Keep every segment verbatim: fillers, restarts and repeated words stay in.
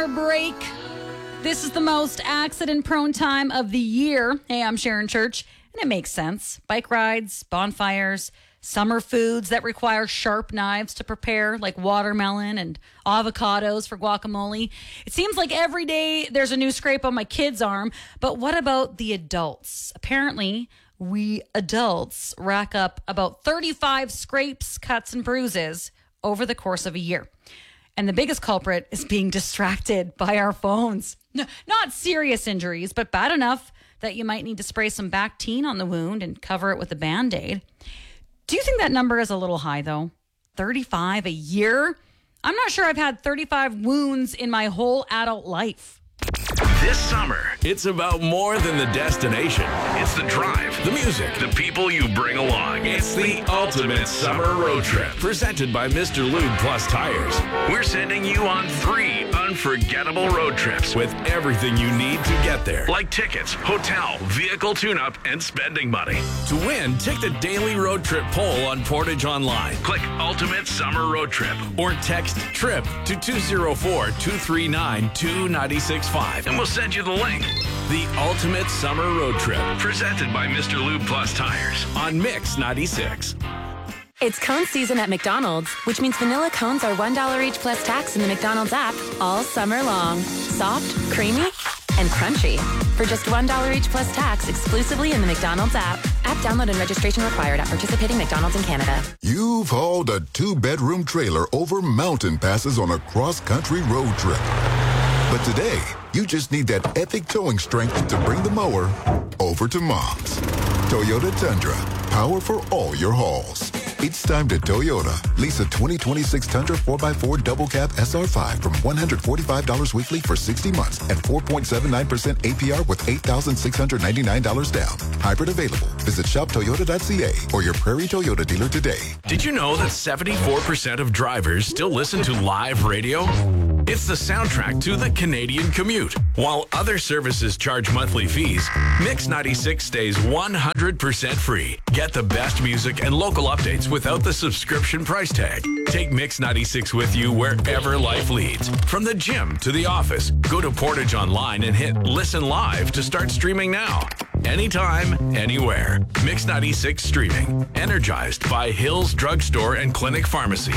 winter break. This is the most accident-prone time of the year. Hey, I'm Sharon Church, and it makes sense. Bike rides, bonfires, summer foods that require sharp knives to prepare, like watermelon and avocados for guacamole. It seems like every day there's a new scrape on my kid's arm, but what about the adults? Apparently, we adults rack up about thirty-five scrapes, cuts, and bruises over the course of a year. And the biggest culprit is being distracted by our phones. No, not serious injuries, but bad enough that you might need to spray some Bactine on the wound and cover it with a Band-Aid. Do you think that number is a little high, though? thirty-five a year? I'm not sure I've had thirty-five wounds in my whole adult life. This summer, it's about more than the destination. It's the drive, the music, the people you bring along. It's the ultimate summer road trip. Presented by Mister Lube Plus Tires. We're sending you on three unforgettable road trips with everything you need to get there. Like tickets, hotel, vehicle tune-up, and spending money. To win, take the daily road trip poll on Portage Online. Click Ultimate Summer Road Trip or text TRIP to two zero four, two three nine, two nine six five and we'll send you the link. The Ultimate Summer Road Trip, presented by Mister Lube Plus Tires on Mix ninety-six. It's cone season at McDonald's, which means vanilla cones are one dollar each plus tax in the McDonald's app all summer long. Soft, creamy, and crunchy. For just one dollar each plus tax exclusively in the McDonald's app. App download and registration required at participating McDonald's in Canada. You've hauled a two-bedroom trailer over mountain passes on a cross-country road trip. But today, you just need that epic towing strength to bring the mower over to Mom's. Toyota Tundra, power for all your hauls. It's time to Toyota. Lease a twenty twenty-six Tundra four by four Double Cab S R five from one hundred forty-five dollars weekly for sixty months at four point seven nine percent A P R with eight thousand six hundred ninety-nine dollars down. Hybrid available. Visit shop toyota dot c a or your Prairie Toyota dealer today. Did you know that seventy-four percent of drivers still listen to live radio? It's the soundtrack to the Canadian commute. While other services charge monthly fees, Mix ninety-six stays one hundred percent free. Get the best music and local updates without the subscription price tag. Take Mix ninety-six with you wherever life leads. From the gym to the office, go to Portage Online and hit Listen Live to start streaming now. Anytime, anywhere. Mix ninety-six streaming. Energized by Hills Drugstore and Clinic Pharmacy.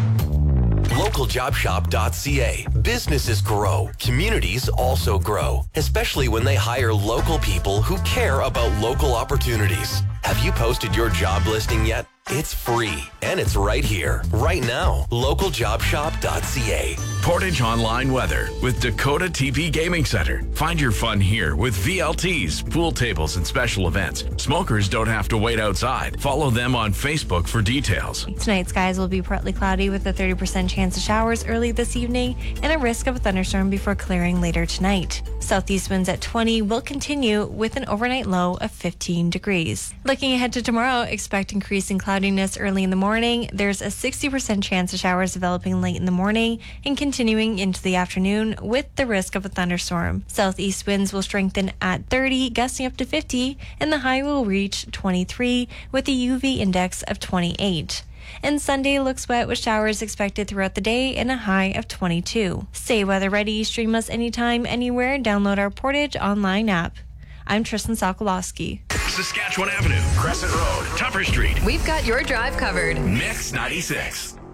local job shop dot c a. Businesses grow. Communities also grow, especially when they hire local people who care about local opportunities. Have you posted your job listing yet? It's free, and it's right here, right now. local job shop dot c a. Portage Online weather with Dakota T P Gaming Center. Find your fun here with V L Ts, pool tables, and special events. Smokers don't have to wait outside. Follow them on Facebook for details. Tonight, skies will be partly cloudy with a thirty percent chance of showers early this evening and a risk of a thunderstorm before clearing later tonight. Southeast winds at twenty will continue with an overnight low of fifteen degrees. Looking ahead to tomorrow, expect increasing cloudiness early in the morning. There's a sixty percent chance of showers developing late in the morning and continuing into the afternoon with the risk of a thunderstorm. Southeast winds will strengthen at thirty, gusting up to fifty, and the high will reach twenty-three with a U V index of twenty-eight. And Sunday looks wet with showers expected throughout the day and a high of twenty-two. Stay weather ready, stream us anytime, anywhere, download our Portage Online app. I'm Tristan Sokolowski. Saskatchewan Avenue, Crescent Road, Tupper Street. We've got your drive covered. Mix ninety-six.